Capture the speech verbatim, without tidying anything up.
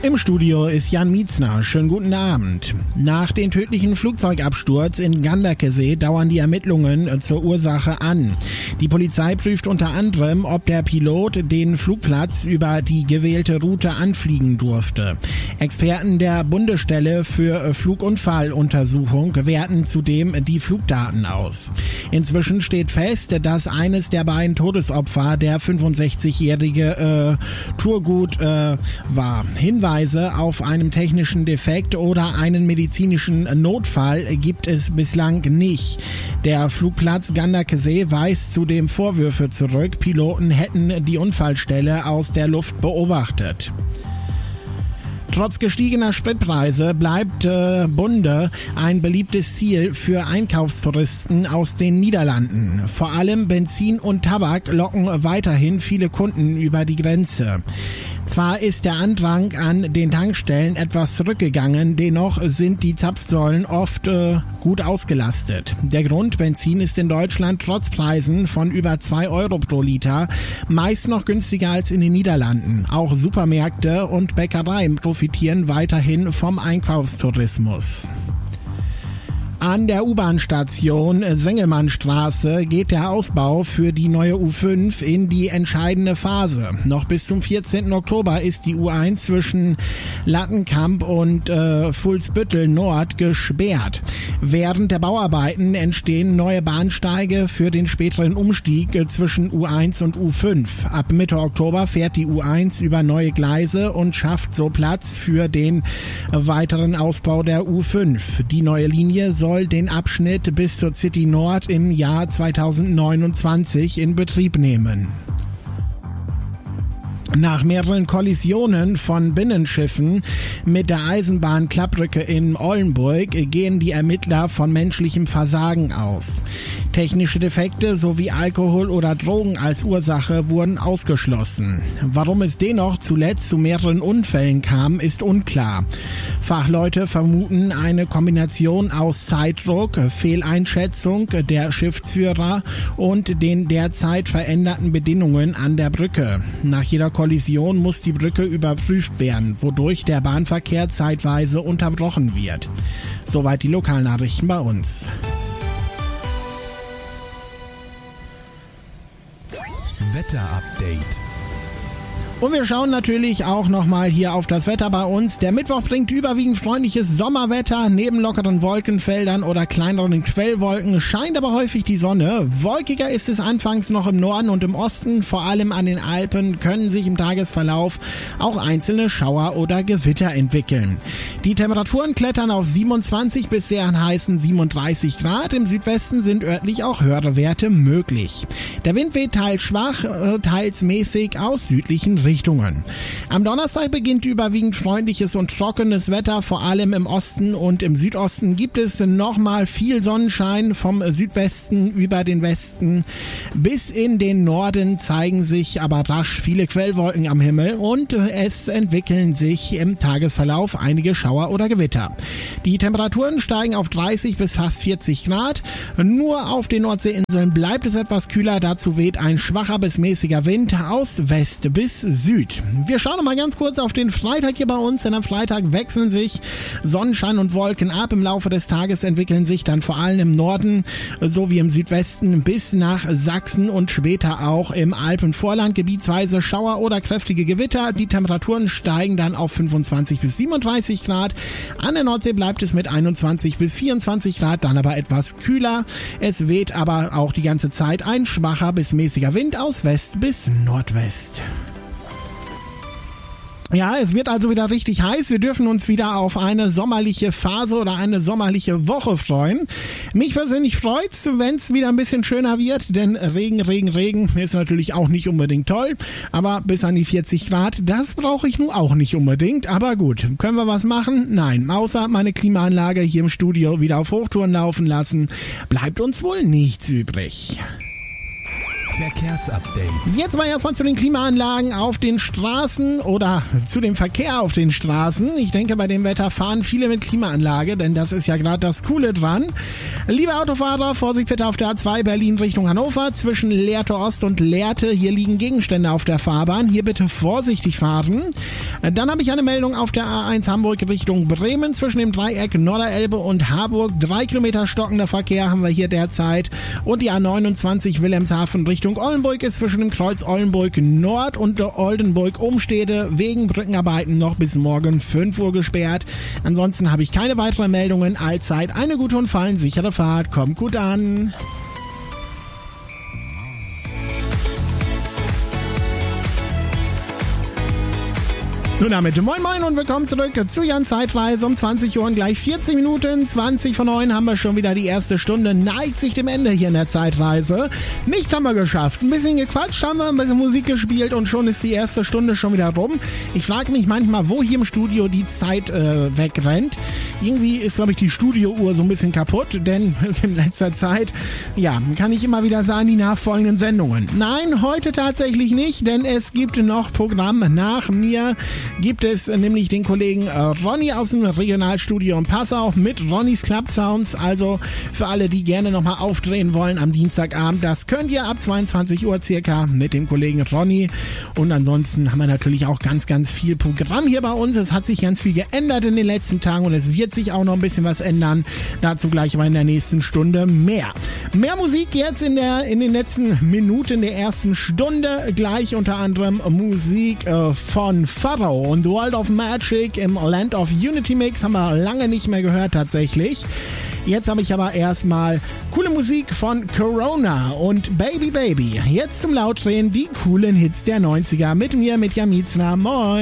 Im Studio ist Jan Mietzner. Schönen guten Abend. Nach dem tödlichen Flugzeugabsturz in Ganderkesee dauern die Ermittlungen zur Ursache an. Die Polizei prüft unter anderem, ob der Pilot den Flugplatz über die gewählte Route anfliegen durfte. Experten der Bundesstelle für Flugunfalluntersuchung werten zudem die Flugdaten aus. Inzwischen steht fest, dass eines der beiden Todesopfer der fünfundsechzigjährige äh, Turgut äh, war. Hinweis auf einen technischen Defekt oder einen medizinischen Notfall gibt es bislang nicht. Der Flugplatz Ganderkesee weist zudem Vorwürfe zurück, Piloten hätten die Unfallstelle aus der Luft beobachtet. Trotz gestiegener Spritpreise bleibt äh, Bunde ein beliebtes Ziel für Einkaufstouristen aus den Niederlanden. Vor allem Benzin und Tabak locken weiterhin viele Kunden über die Grenze. Zwar ist der Andrang an den Tankstellen etwas zurückgegangen, dennoch sind die Zapfsäulen oft äh, gut ausgelastet. Der Grund: Benzin ist in Deutschland trotz Preisen von über zwei Euro pro Liter meist noch günstiger als in den Niederlanden. Auch Supermärkte und Bäckereien profitieren weiterhin vom Einkaufstourismus. An der U-Bahn-Station Sengelmannstraße geht der Ausbau für die neue U fünf in die entscheidende Phase. Noch bis zum vierzehnten Oktober ist die U eins zwischen Lattenkamp und äh, Fuhlsbüttel Nord gesperrt. Während der Bauarbeiten entstehen neue Bahnsteige für den späteren Umstieg äh, zwischen U eins und U fünf. Ab Mitte Oktober fährt die U eins über neue Gleise und schafft so Platz für den weiteren Ausbau der U fünf. Die neue Linie soll den Abschnitt bis zur City Nord im Jahr zweitausendneunundzwanzig in Betrieb nehmen. Nach mehreren Kollisionen von Binnenschiffen mit der Eisenbahnklappbrücke in Oldenburg gehen die Ermittler von menschlichem Versagen aus. Technische Defekte sowie Alkohol oder Drogen als Ursache wurden ausgeschlossen. Warum es dennoch zuletzt zu mehreren Unfällen kam, ist unklar. Fachleute vermuten eine Kombination aus Zeitdruck, Fehleinschätzung der Schiffsführer und den derzeit veränderten Bedingungen an der Brücke. Nach jeder Kollision muss die Brücke überprüft werden, wodurch der Bahnverkehr zeitweise unterbrochen wird. Soweit die Lokalnachrichten bei uns. Wetterupdate. Und wir schauen natürlich auch nochmal hier auf das Wetter bei uns. Der Mittwoch bringt überwiegend freundliches Sommerwetter. Neben lockeren Wolkenfeldern oder kleineren Quellwolken scheint aber häufig die Sonne. Wolkiger ist es anfangs noch im Norden und im Osten. Vor allem an den Alpen können sich im Tagesverlauf auch einzelne Schauer oder Gewitter entwickeln. Die Temperaturen klettern auf siebenundzwanzig bis sehr heißen siebenunddreißig Grad. Im Südwesten sind örtlich auch höhere Werte möglich. Der Wind weht teils schwach, teils mäßig aus südlichen Richtungen. Richtungen. Am Donnerstag beginnt überwiegend freundliches und trockenes Wetter, vor allem im Osten und im Südosten gibt es nochmal viel Sonnenschein. Vom Südwesten über den Westen bis in den Norden zeigen sich aber rasch viele Quellwolken am Himmel und es entwickeln sich im Tagesverlauf einige Schauer oder Gewitter. Die Temperaturen steigen auf dreißig bis fast vierzig Grad. Nur auf den Nordseeinseln bleibt es etwas kühler, dazu weht ein schwacher bis mäßiger Wind aus West bis Süd. Wir schauen noch mal ganz kurz auf den Freitag hier bei uns, denn am Freitag wechseln sich Sonnenschein und Wolken ab. Im Laufe des Tages entwickeln sich dann vor allem im Norden sowie im Südwesten bis nach Sachsen und später auch im Alpenvorland gebietsweise Schauer oder kräftige Gewitter. Die Temperaturen steigen dann auf fünfundzwanzig bis siebenunddreißig Grad. An der Nordsee bleibt es mit einundzwanzig bis vierundzwanzig Grad, dann aber etwas kühler. Es weht aber auch die ganze Zeit ein schwacher bis mäßiger Wind aus West bis Nordwest. Ja, es wird also wieder richtig heiß. Wir dürfen uns wieder auf eine sommerliche Phase oder eine sommerliche Woche freuen. Mich persönlich freut's, wenn es wieder ein bisschen schöner wird, denn Regen, Regen, Regen ist natürlich auch nicht unbedingt toll. Aber bis an die vierzig Grad, das brauche ich nun auch nicht unbedingt. Aber gut, können wir was machen? Nein, außer meine Klimaanlage hier im Studio wieder auf Hochtouren laufen lassen, bleibt uns wohl nichts übrig. Verkehrsupdate. Jetzt mal erstmal zu den Klimaanlagen auf den Straßen oder zu dem Verkehr auf den Straßen. Ich denke, bei dem Wetter fahren viele mit Klimaanlage, denn das ist ja gerade das Coole dran. Liebe Autofahrer, Vorsicht bitte auf der A zwei Berlin Richtung Hannover zwischen Lehrte Ost und Lehrte. Hier liegen Gegenstände auf der Fahrbahn. Hier bitte vorsichtig fahren. Dann habe ich eine Meldung auf der A eins Hamburg Richtung Bremen zwischen dem Dreieck Norderelbe und Harburg. Drei Kilometer stockender Verkehr haben wir hier derzeit. Und die A neunundzwanzig Wilhelmshaven Richtung Oldenburg ist zwischen dem Kreuz Oldenburg Nord und der Oldenburg Umstede wegen Brückenarbeiten noch bis morgen fünf Uhr gesperrt. Ansonsten habe ich keine weiteren Meldungen. Allzeit eine gute und fallensichere Fahrt. Kommt gut an. Nun damit moin moin und willkommen zurück zu Jan Zeitreise um zwanzig Uhr und gleich vierzehn Minuten, zwanzig von neun haben wir schon wieder die erste Stunde, neigt sich dem Ende hier in der Zeitreise. Nicht haben wir geschafft, ein bisschen gequatscht haben wir, ein bisschen Musik gespielt und schon ist die erste Stunde schon wieder rum. Ich frage mich manchmal, wo hier im Studio die Zeit äh, wegrennt. Irgendwie ist, glaube ich, die Studiouhr so ein bisschen kaputt, denn in letzter Zeit, ja, kann ich immer wieder sagen, die nachfolgenden Sendungen. Nein, heute tatsächlich nicht, denn es gibt noch Programm nach mir. Gibt es nämlich den Kollegen äh, Ronny aus dem Regionalstudio in Passau mit Ronnys Club Sounds. Also für alle, die gerne nochmal aufdrehen wollen am Dienstagabend, das könnt ihr ab zweiundzwanzig Uhr circa mit dem Kollegen Ronny. Und ansonsten haben wir natürlich auch ganz, ganz viel Programm hier bei uns. Es hat sich ganz viel geändert in den letzten Tagen und es wird sich auch noch ein bisschen was ändern. Dazu gleich aber in der nächsten Stunde mehr. Mehr Musik jetzt in der in den letzten Minuten der ersten Stunde. Gleich unter anderem Musik äh, von Pharao und World of Magic im Land of Unity Mix. Haben wir lange nicht mehr gehört tatsächlich. Jetzt habe ich aber erstmal coole Musik von Corona und Baby Baby. Jetzt zum Lautdrehen die coolen Hits der neunziger mit mir, mit Jan Mietzner. Moin!